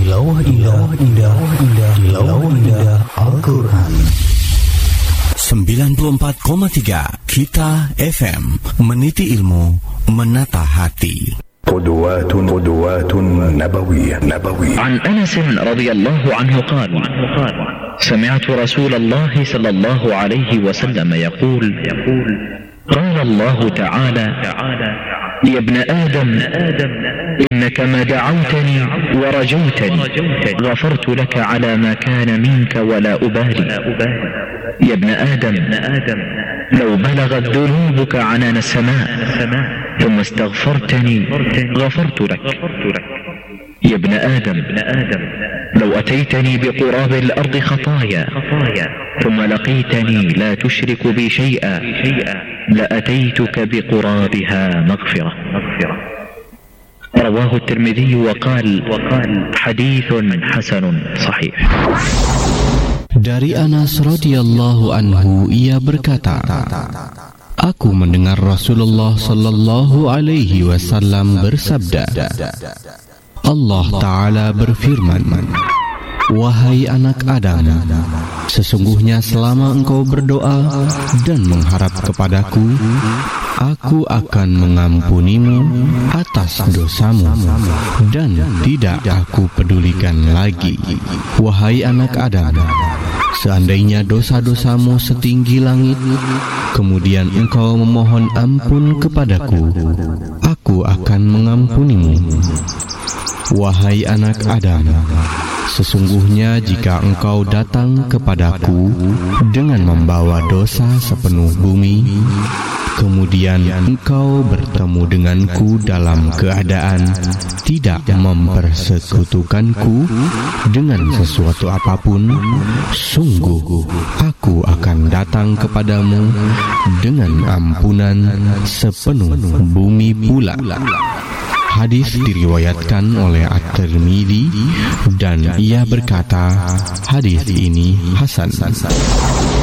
Tilawah indah di lawah indah Al-Quran. 94,3 Kita FM, meniti ilmu, menata hati. قدوات نبوية. عن أنس رضي الله عنه قال: سمعت رسول الله صلى الله عليه وسلم يقول: قال الله تعالى: يا ابن آدم إنك ما دعوتني ورجوتني غفرت لك على ما كان منك ولا أبالي. يا ابن آدم لو بلغت ذنوبك عنان السماء ثم استغفرتني غفرت لك. يا ابن آدم لو أتيتني بقراب الأرض خطايا ثم لقيتني لا تشرك بي شيئا لأتيتك بقرابها مغفرة. رواه الترمذي وقال حديث حسن صحيح. Dari Anas radhiyallahu anhu, ia berkata, aku mendengar Rasulullah sallallahu alaihi wasallam bersabda, Allah Ta'ala berfirman, wahai anak Adam, sesungguhnya selama engkau berdoa dan mengharap kepadaku, aku akan mengampunimu atas dosamu dan tidak aku pedulikan lagi. Wahai anak Adam, seandainya dosa-dosamu setinggi langit, kemudian engkau memohon ampun kepadaku, aku akan mengampunimu. Wahai anak Adam, sesungguhnya jika engkau datang kepadaku dengan membawa dosa sepenuh bumi, kemudian engkau bertemu denganku dalam keadaan tidak mempersekutukanku dengan sesuatu apapun, sungguh aku akan datang kepadamu dengan ampunan sepenuh bumi pula. Hadis diriwayatkan oleh At-Tirmidzi dan ia berkata, hadis ini hasan.